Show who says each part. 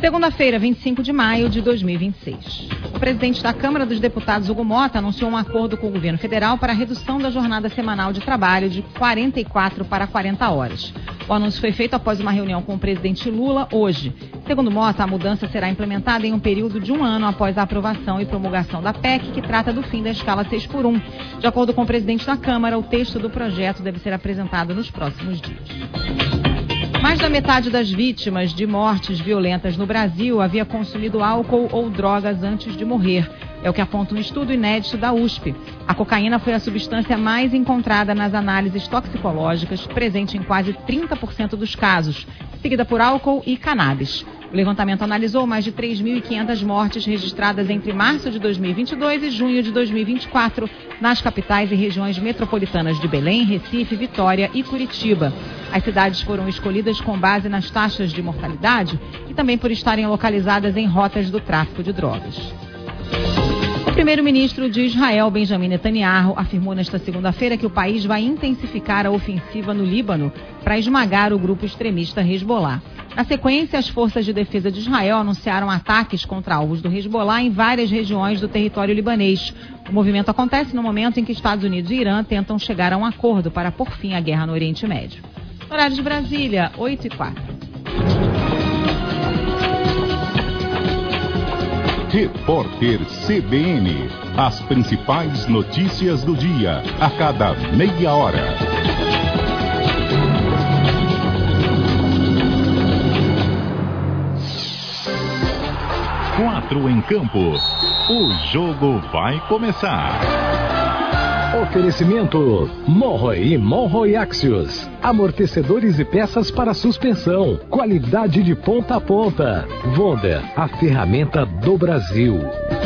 Speaker 1: Segunda-feira, 25 de maio de 2026. O presidente da Câmara dos Deputados, Hugo Motta, anunciou um acordo com o governo federal para a redução da jornada semanal de trabalho de 44 para 40 horas. O anúncio foi feito após uma reunião com o presidente Lula hoje. Segundo Motta, a mudança será implementada em um período de 1 ano após a aprovação e promulgação da PEC, que trata do fim da escala 6x1. De acordo com o presidente da Câmara, o texto do projeto deve ser apresentado nos próximos dias. Mais da metade das vítimas de mortes violentas no Brasil havia consumido álcool ou drogas antes de morrer. É o que aponta um estudo inédito da USP. A cocaína foi a substância mais encontrada nas análises toxicológicas, presente em quase 30% dos casos, seguida por álcool e cannabis. O levantamento analisou mais de 3.500 mortes registradas entre março de 2022 e junho de 2024 nas capitais e regiões metropolitanas de Belém, Recife, Vitória e Curitiba. As cidades foram escolhidas com base nas taxas de mortalidade e também por estarem localizadas em rotas do tráfico de drogas. O primeiro-ministro de Israel, Benjamin Netanyahu, afirmou nesta segunda-feira que o país vai intensificar a ofensiva no Líbano para esmagar o grupo extremista Hezbollah. Na sequência, as forças de defesa de Israel anunciaram ataques contra alvos do Hezbollah em várias regiões do território libanês. O movimento acontece no momento em que Estados Unidos e Irã tentam chegar a um acordo para pôr fim à guerra no Oriente Médio. Horário de Brasília, 8h04.
Speaker 2: Repórter CBN. As principais notícias do dia, a cada meia hora. Quatro em campo. O jogo vai começar.
Speaker 3: Oferecimento Monroe e Monroe Axios. Amortecedores e peças para suspensão. Qualidade de ponta a ponta. Wonder, a ferramenta do Brasil.